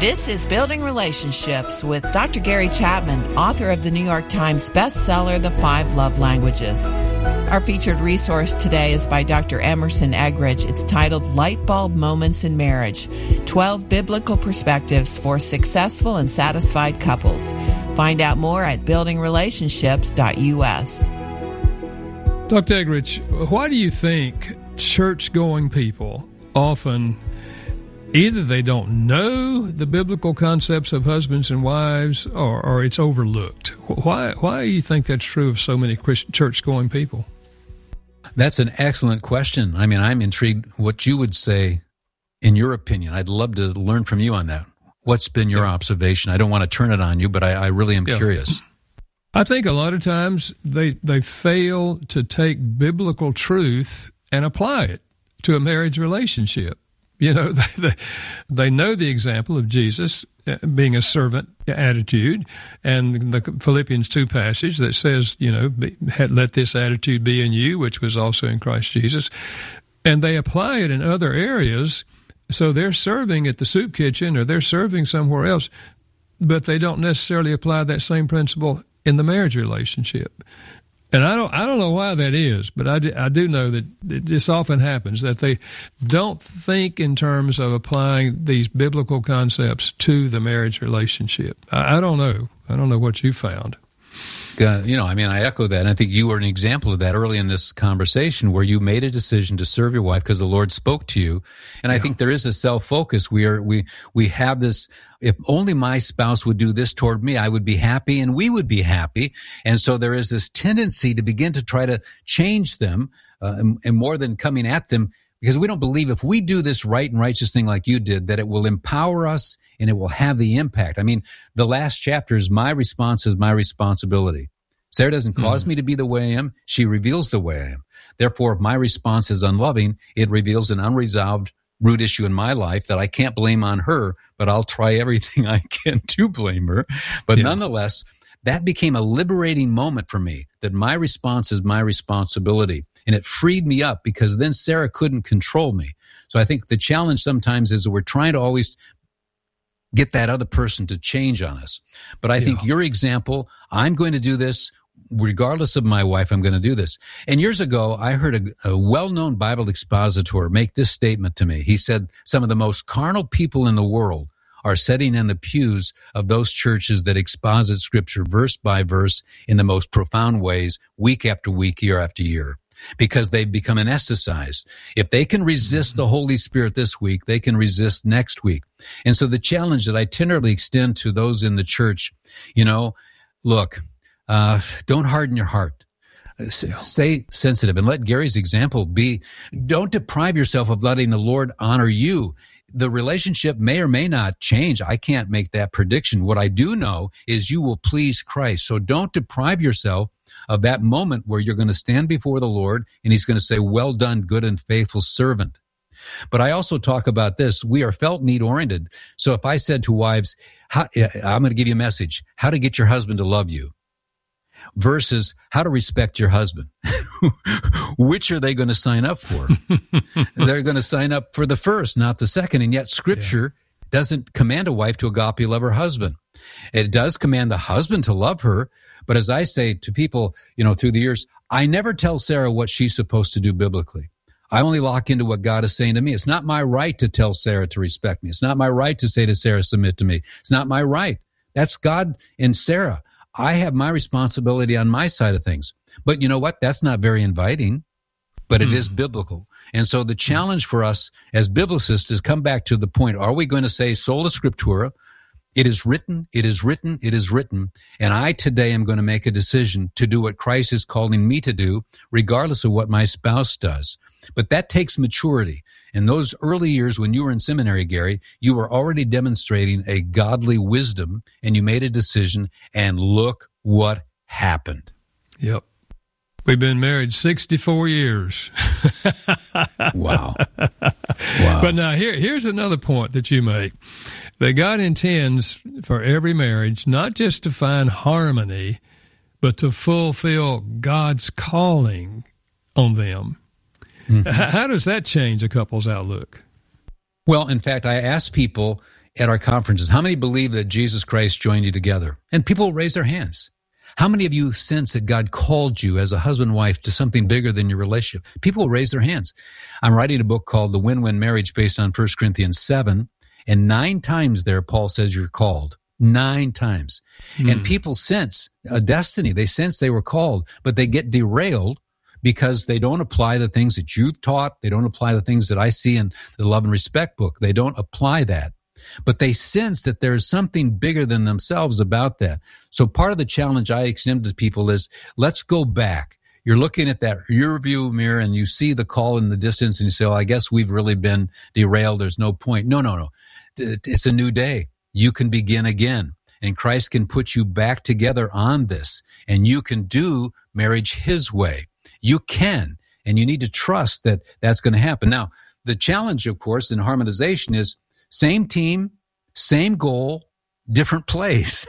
This is Building Relationships with Dr. Gary Chapman, author of the New York Times bestseller, The 5 Love Languages. Our featured resource today is by Dr. Emerson Eggridge. It's titled Light Bulb Moments in Marriage, 12 Biblical Perspectives for Successful and Satisfied Couples. Find out more at buildingrelationships.us. Dr. Eggridge, why do you think church-going people often either they don't know the biblical concepts of husbands and wives, or it's overlooked? Why do you think that's true of so many church-going people? That's an excellent question. I mean, I'm intrigued what you would say in your opinion. I'd love to learn from you on that. What's been your observation? I don't want to turn it on you, but I really am curious. I think a lot of times they fail to take biblical truth and apply it to a marriage relationship. You know, they know the example of Jesus being a servant attitude, and the Philippians 2 passage that says, you know, let this attitude be in you, which was also in Christ Jesus. And they apply it in other areas, so they're serving at the soup kitchen or they're serving somewhere else, but they don't necessarily apply that same principle in the marriage relationship. And I don't know why that is, but I do know that this often happens, that they don't think in terms of applying these biblical concepts to the marriage relationship. I don't know. I don't know what you found. I echo that. And I think you were an example of that early in this conversation, where you made a decision to serve your wife because the Lord spoke to you. And I think there is a self-focus. We have this, if only my spouse would do this toward me, I would be happy and we would be happy. And so there is this tendency to begin to try to change them, and more than coming at them, because we don't believe if we do this right and righteous thing like you did, that it will empower us and it will have the impact. I mean, the last chapter is my response is my responsibility. Sarah doesn't cause me to be the way I am. She reveals the way I am. Therefore, if my response is unloving, it reveals an unresolved root issue in my life that I can't blame on her, but I'll try everything I can to blame her. But nonetheless, that became a liberating moment for me, that my response is my responsibility. And it freed me up, because then Sarah couldn't control me. So I think the challenge sometimes is that we're trying to always get that other person to change on us. But I think your example, I'm going to do this, regardless of my wife, I'm going to do this. And years ago, I heard a well-known Bible expositor make this statement to me. He said, some of the most carnal people in the world are sitting in the pews of those churches that exposit Scripture verse by verse in the most profound ways, week after week, year after year, because they've become anesthetized. If they can resist the Holy Spirit this week, they can resist next week. And so the challenge that I tenderly extend to those in the church, look, don't harden your heart. Stay sensitive, and let Gary's example be, don't deprive yourself of letting the Lord honor you. The relationship may or may not change. I can't make that prediction. What I do know is you will please Christ. So don't deprive yourself of that moment where you're going to stand before the Lord and He's going to say, well done, good and faithful servant. But I also talk about this. We are felt need oriented. So if I said to wives, I'm going to give you a message, how to get your husband to love you versus how to respect your husband, which are they going to sign up for? They're going to sign up for the first, not the second. And yet Scripture doesn't command a wife to agape love her husband. It does command the husband to love her. But as I say to people, through the years, I never tell Sarah what she's supposed to do biblically. I only lock into what God is saying to me. It's not my right to tell Sarah to respect me. It's not my right to say to Sarah, submit to me. It's not my right. That's God and Sarah. I have my responsibility on my side of things. But you know what? That's not very inviting, but it is biblical. And so the challenge for us as biblicists is come back to the point, are we going to say sola scriptura? It is written, it is written, it is written. And I today am going to make a decision to do what Christ is calling me to do, regardless of what my spouse does. But that takes maturity. In those early years when you were in seminary, Gary, you were already demonstrating a godly wisdom, and you made a decision, and look what happened. Yep. We've been married 64 years. Wow. But now here's another point that you make. That God intends for every marriage not just to find harmony, but to fulfill God's calling on them. Mm-hmm. How does that change a couple's outlook? Well, in fact, I ask people, at our conferences, how many believe that Jesus Christ joined you together? And people will raise their hands. How many of you sense that God called you as a husband and wife to something bigger than your relationship? People will raise their hands. I'm writing a book called The Win-Win Marriage based on 1 Corinthians 7. And 9 times there, Paul says you're called. 9 times. And people sense a destiny. They sense they were called, but they get derailed because they don't apply the things that you've taught. They don't apply the things that I see in the Love and Respect book. They don't apply that. But they sense that there's something bigger than themselves about that. So part of the challenge I extend to people is, let's go back. You're looking at that rear view mirror and you see the call in the distance and you say, well, I guess we've really been derailed. There's no point. No. It's a new day. You can begin again. And Christ can put you back together on this. And you can do marriage His way. You can. And you need to trust that that's going to happen. Now, the challenge, of course, in harmonization is same team, same goal, different place.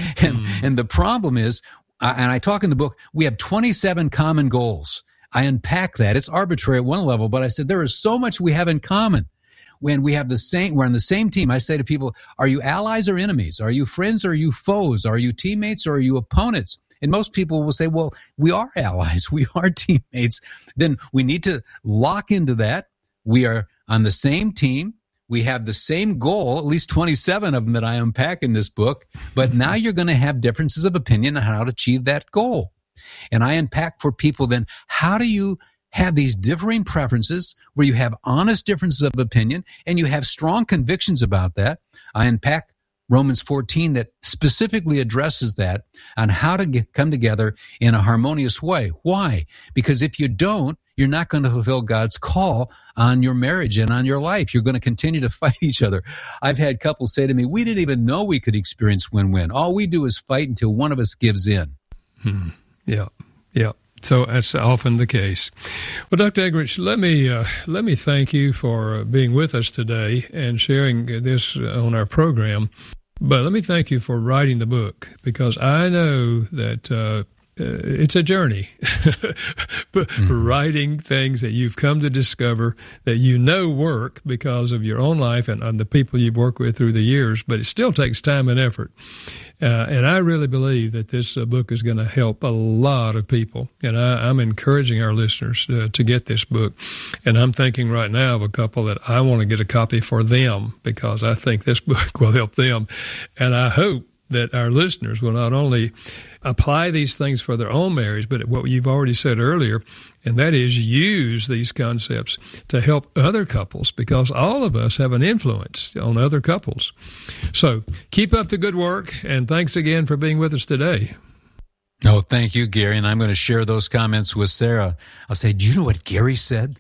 And the problem is, and I talk in the book, we have 27 common goals. I unpack that. It's arbitrary at one level, but I said there is so much we have in common. When we have we're on the same team. I say to people, are you allies or enemies? Are you friends or are you foes? Are you teammates or are you opponents? And most people will say, well, we are allies. We are teammates. Then we need to lock into that. We are on the same team. We have the same goal, at least 27 of them that I unpack in this book. But now you're going to have differences of opinion on how to achieve that goal. And I unpack for people then, how do you have these differing preferences where you have honest differences of opinion and you have strong convictions about that? I unpack Romans 14 that specifically addresses that on how to come together in a harmonious way. Why? Because if you don't, you're not going to fulfill God's call on your marriage and on your life. You're going to continue to fight each other. I've had couples say to me, we didn't even know we could experience win-win. All we do is fight until one of us gives in. Yeah. So that's often the case. Well, Dr. Eggerichs, let me thank you for being with us today and sharing this on our program. But let me thank you for writing the book, because I know that it's a journey, but writing things that you've come to discover that you know work because of your own life and the people you've worked with through the years, but it still takes time and effort. And I really believe that this book is going to help a lot of people. And I'm encouraging our listeners to get this book. And I'm thinking right now of a couple that I want to get a copy for them, because I think this book will help them. And I hope that our listeners will not only apply these things for their own marriage, but what you've already said earlier, and that is use these concepts to help other couples, because all of us have an influence on other couples. So keep up the good work, and thanks again for being with us today. Oh, thank you, Gary. And I'm going to share those comments with Sarah. I'll say, do you know what Gary said?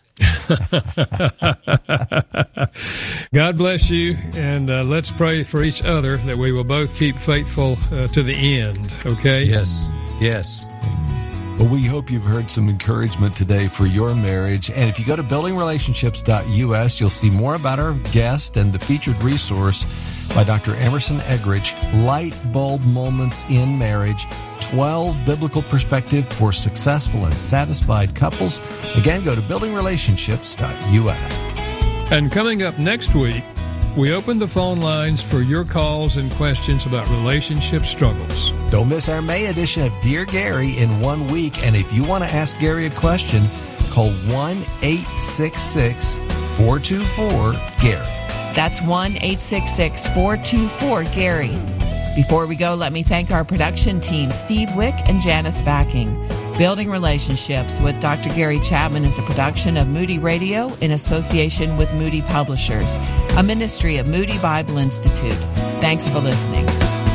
God bless you, and let's pray for each other that we will both keep faithful to the end, okay? Yes. Well, we hope you've heard some encouragement today for your marriage. And if you go to buildingrelationships.us, you'll see more about our guest and the featured resource by Dr. Emerson Eggerich, Light Bulb Moments in Marriage, 12 Biblical Perspective for Successful and Satisfied Couples. Again, go to buildingrelationships.us. And coming up next week, we open the phone lines for your calls and questions about relationship struggles. Don't miss our May edition of Dear Gary in 1 week. And if you want to ask Gary a question, call 1-866-424-GARY. That's 1-866-424-GARY. Before we go, let me thank our production team, Steve Wick and Janice Backing. Building Relationships with Dr. Gary Chapman is a production of Moody Radio in association with Moody Publishers, a ministry of Moody Bible Institute. Thanks for listening.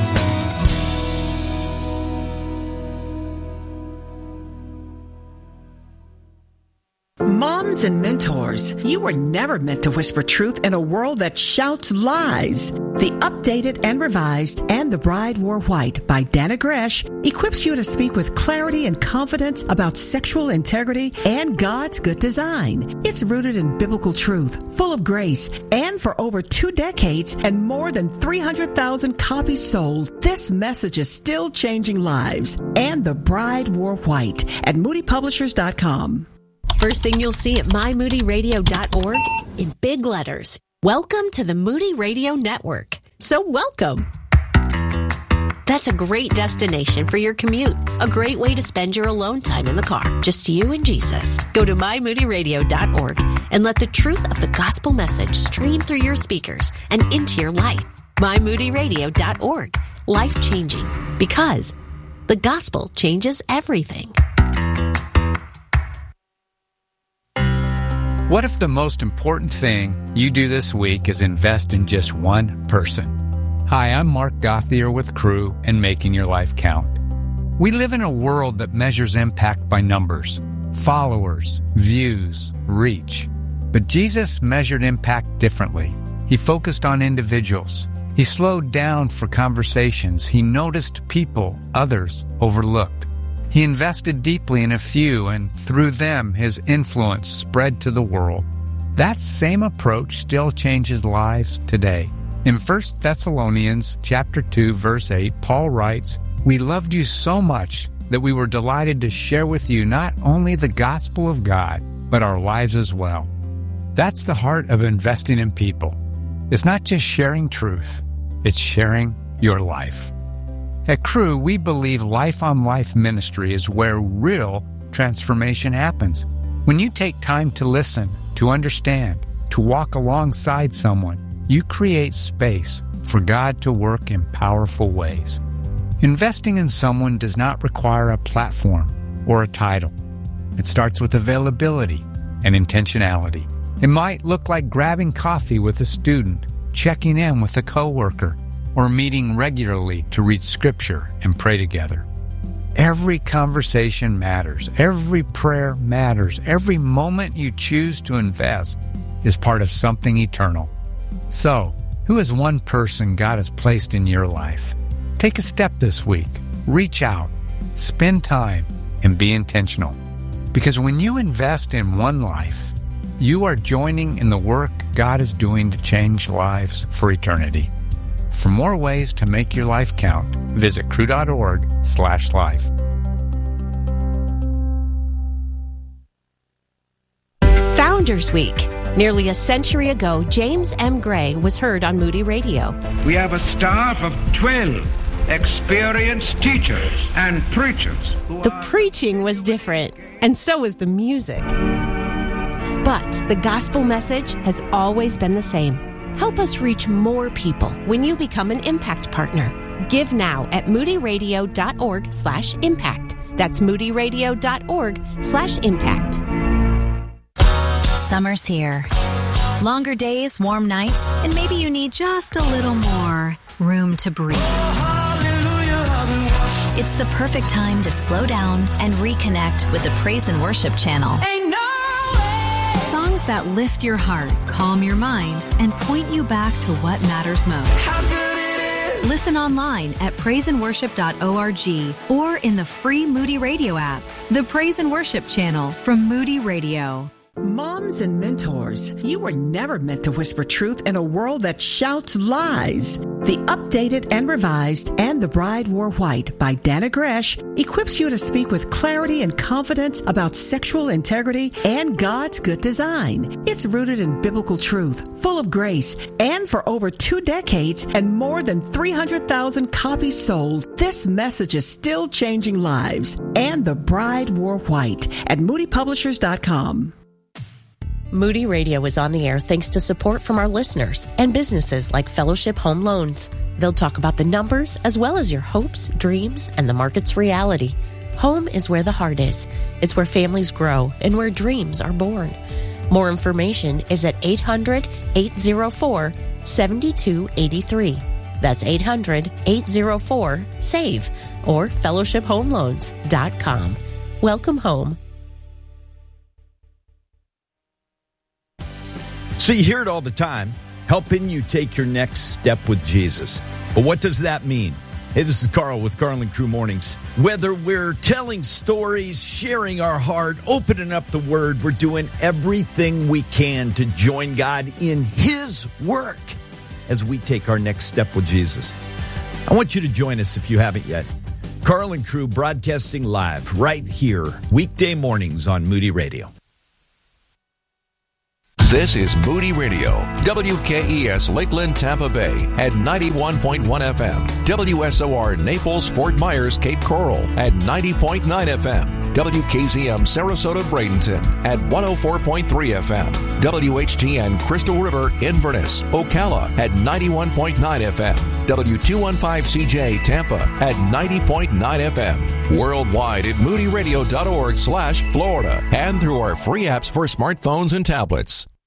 Moms and mentors, you were never meant to whisper truth in a world that shouts lies. The Updated and Revised And the Bride Wore White by Dana Gresh equips you to speak with clarity and confidence about sexual integrity and God's good design. It's rooted in biblical truth, full of grace, and for over 2 decades and more than 300,000 copies sold, this message is still changing lives. And the Bride Wore White at moodypublishers.com. First thing you'll see at mymoodyradio.org in big letters. Welcome to the Moody Radio Network. So welcome. That's a great destination for your commute. A great way to spend your alone time in the car. Just you and Jesus. Go to mymoodyradio.org and let the truth of the gospel message stream through your speakers and into your life. mymoodyradio.org. Life-changing. Because the gospel changes everything. What if the most important thing you do this week is invest in just one person? Hi, I'm Mark Gothier with Crew and Making Your Life Count. We live in a world that measures impact by numbers, followers, views, reach. But Jesus measured impact differently. He focused on individuals. He slowed down for conversations. He noticed people others overlooked. He invested deeply in a few, and through them, his influence spread to the world. That same approach still changes lives today. In 1 Thessalonians chapter 2, verse 8, Paul writes, "We loved you so much that we were delighted to share with you not only the gospel of God, but our lives as well." That's the heart of investing in people. It's not just sharing truth, it's sharing your life. At Crew, we believe life-on-life ministry is where real transformation happens. When you take time to listen, to understand, to walk alongside someone, you create space for God to work in powerful ways. Investing in someone does not require a platform or a title. It starts with availability and intentionality. It might look like grabbing coffee with a student, checking in with a coworker, or meeting regularly to read scripture and pray together. Every conversation matters. Every prayer matters. Every moment you choose to invest is part of something eternal. So, who is one person God has placed in your life? Take a step this week. Reach out, spend time, and be intentional. Because when you invest in one life, you are joining in the work God is doing to change lives for eternity. For more ways to make your life count, visit crew.org/life. Founders Week. Nearly a century ago, James M. Gray was heard on Moody Radio. We have a staff of 12 experienced teachers and preachers. The preaching was different, and so was the music. But the gospel message has always been the same. Help us reach more people when you become an impact partner. Give now at moodyradio.org/impact. That's moodyradio.org/impact. Summer's here. Longer days, warm nights, and maybe you need just a little more room to breathe. It's the perfect time to slow down and reconnect with the Praise and Worship channel. Songs that lift your heart, calm your mind, and point you back to what matters most. Listen online at praiseandworship.org or in the free Moody Radio app. The Praise and Worship channel from Moody Radio. Moms and mentors, you were never meant to whisper truth in a world that shouts lies. The Updated and Revised and The Bride Wore White by Dana Gresh equips you to speak with clarity and confidence about sexual integrity and God's good design. It's rooted in biblical truth, full of grace, and for over 2 decades and more than 300,000 copies sold, this message is still changing lives. And The Bride Wore White at moodypublishers.com. Moody Radio is on the air thanks to support from our listeners and businesses like Fellowship Home Loans. They'll talk about the numbers as well as your hopes, dreams, and the market's reality. Home is where the heart is. It's where families grow and where dreams are born. More information is at 800-804-7283. That's 800-804-SAVE or fellowshiphomeloans.com. Welcome home. So you hear it all the time, helping you take your next step with Jesus. But what does that mean? Hey, this is Carl with Carl and Crew Mornings. Whether we're telling stories, sharing our heart, opening up the Word, we're doing everything we can to join God in His work as we take our next step with Jesus. I want you to join us if you haven't yet. Carl and Crew broadcasting live right here, weekday mornings on Moody Radio. This is Moody Radio, WKES Lakeland, Tampa Bay at 91.1 FM, WSOR Naples, Fort Myers, Cape Coral at 90.9 FM, WKZM Sarasota, Bradenton at 104.3 FM, WHTN Crystal River, Inverness, Ocala at 91.9 FM, W215CJ Tampa at 90.9 FM, worldwide at moodyradio.org/Florida, and through our free apps for smartphones and tablets.